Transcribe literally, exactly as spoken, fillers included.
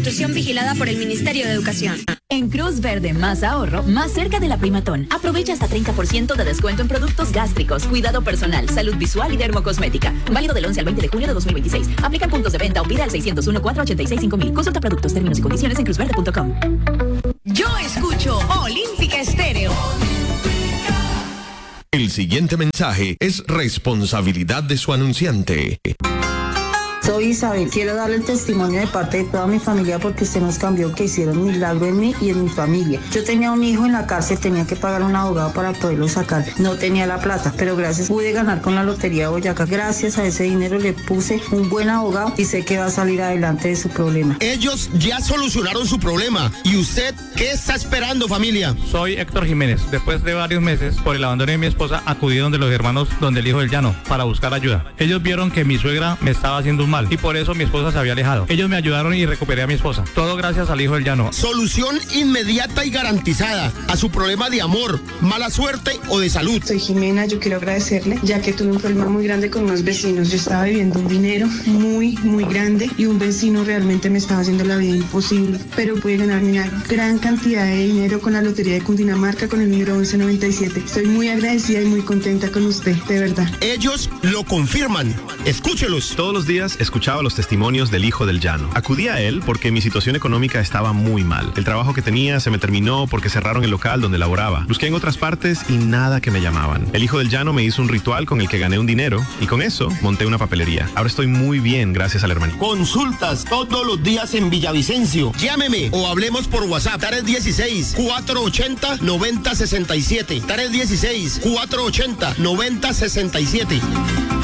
institución vigilada por el Ministerio de Educación. En Cruz Verde, más ahorro, más cerca de la Primatón. Aprovecha hasta treinta por ciento de descuento en productos gástricos, cuidado personal, salud visual y dermocosmética. Válido del once al veinte de junio de dos mil veintiséis. Aplican puntos de venta o pide al seiscientos uno, cuatrocientos ochenta y seis, cinco mil. Consulta productos, términos y condiciones en cruz verde punto com. Yo escucho Olímpica Estéreo. El siguiente mensaje es responsabilidad de su anunciante. Soy Isabel, quiero darle el testimonio de parte de toda mi familia porque usted nos cambió, que hicieron milagro en mí y en mi familia. Yo tenía un hijo en la cárcel, tenía que pagar un abogado para poderlo sacar. No tenía la plata, pero gracias pude ganar con la Lotería de Boyacá. Gracias a ese dinero le puse un buen abogado y sé que va a salir adelante de su problema. Ellos ya solucionaron su problema. ¿Y usted qué está esperando, familia? Soy Héctor Jiménez. Después de varios meses, por el abandono de mi esposa, acudí donde los hermanos, donde el hijo del llano, para buscar ayuda. Ellos vieron que mi suegra me estaba haciendo un mal y por eso mi esposa se había alejado. Ellos me ayudaron y recuperé a mi esposa. Todo gracias al hijo del llano. Solución inmediata y garantizada a su problema de amor, mala suerte o de salud. Soy Jimena, yo quiero agradecerle, ya que tuve un problema muy grande con unos vecinos. Yo estaba viviendo un dinero muy, muy grande y un vecino realmente me estaba haciendo la vida imposible. Pero pude ganarme una gran cantidad de dinero con la Lotería de Cundinamarca con el número once noventa y siete. Estoy muy agradecida y muy contenta con usted, de verdad. Ellos lo confirman. Escúchelos. Todos los días escuchaba los testimonios del hijo del llano. Acudí a él porque mi situación económica estaba muy mal. El trabajo que tenía se me terminó porque cerraron el local donde laboraba. Busqué en otras partes y nada que me llamaban. El hijo del llano me hizo un ritual con el que gané un dinero y con eso monté una papelería. Ahora estoy muy bien gracias al hermanito. Consultas todos los días en Villavicencio. Llámeme o hablemos por WhatsApp. tres dieciséis, cuatrocientos ochenta, noventa sesenta y siete. tres dieciséis, cuatrocientos ochenta, noventa sesenta y siete.